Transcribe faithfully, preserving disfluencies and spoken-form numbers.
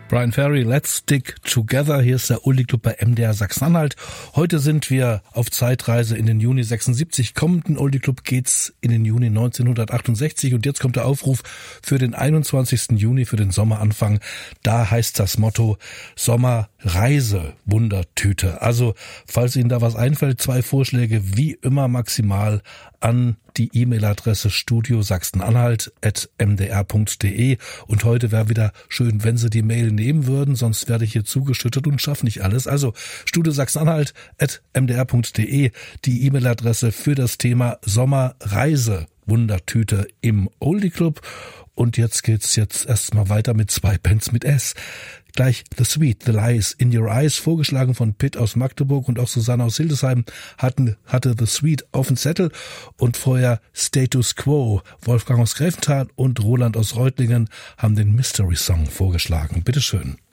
Bryan Ferry, Let's Stick Together. Hier ist der Oldie Club bei M D R Sachsen-Anhalt. Heute sind wir auf Zeitreise in den Juni sechsundsiebzig. Kommenden Oldie Club geht's in den Juni neunzehnhundertachtundsechzig. Und jetzt kommt der Aufruf für den einundzwanzigsten Juni, für den Sommeranfang. Da heißt das Motto Sommerreise, Wundertüte. Also, falls Ihnen da was einfällt, zwei Vorschläge, wie immer maximal an die E-Mail-Adresse studio sachsen-anhalt at m d r punkt d e. Und heute wäre wieder schön, wenn Sie die Mail nehmen würden, sonst werde ich hier zugeschüttet und schaffe nicht alles. Also studio sachsen-anhalt at m d r punkt d e, die E-Mail-Adresse für das Thema Sommerreise, Wundertüte im Oldie Club. Und jetzt geht's jetzt erstmal weiter mit zwei Bands mit S. Gleich The Sweet, The Lies in Your Eyes, vorgeschlagen von Pitt aus Magdeburg, und auch Susanne aus Hildesheim hatten, hatte The Sweet auf dem Zettel. Und vorher Status Quo, Wolfgang aus Gräfenthal und Roland aus Reutlingen haben den Mystery Song vorgeschlagen. Bitteschön.